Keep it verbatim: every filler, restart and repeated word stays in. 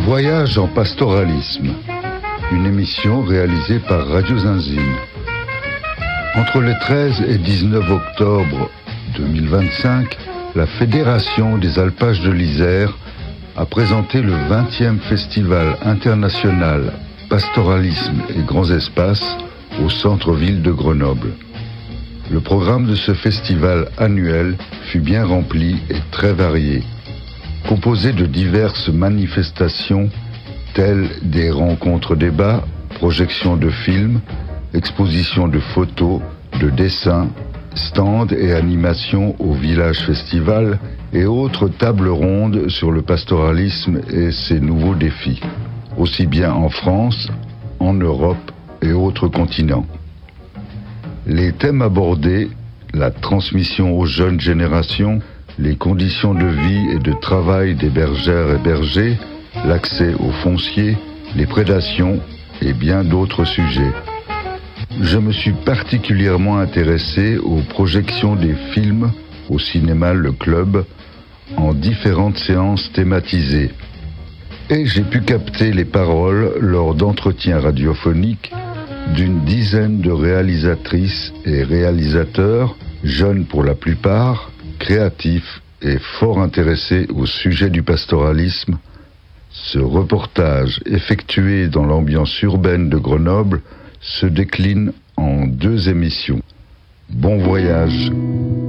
Voyage en pastoralisme, une émission réalisée par Radio Zinzine. Entre le treize et dix-neuf octobre deux mille vingt-cinq, la Fédération des alpages de l'Isère a présenté le vingtième Festival international Pastoralisme et Grands Espaces au centre-ville de Grenoble. Le programme de ce festival annuel fut bien rempli et très varié, composé de diverses manifestations telles des rencontres-débats, projections de films, expositions de photos, de dessins, stands et animations au village festival et autres tables rondes sur le pastoralisme et ses nouveaux défis, aussi bien en France, en Europe et autres continents. Les thèmes abordés, la transmission aux jeunes générations, les conditions de vie et de travail des bergères et bergers, l'accès au foncier, les prédations et bien d'autres sujets. Je me suis particulièrement intéressé aux projections des films au cinéma Le Club en différentes séances thématisées. Et j'ai pu capter les paroles lors d'entretiens radiophoniques d'une dizaine de réalisatrices et réalisateurs, jeunes pour la plupart, créatifs et fort intéressés au sujet du pastoralisme. Ce reportage, effectué dans l'ambiance urbaine de Grenoble, se décline en deux émissions. Bon voyage!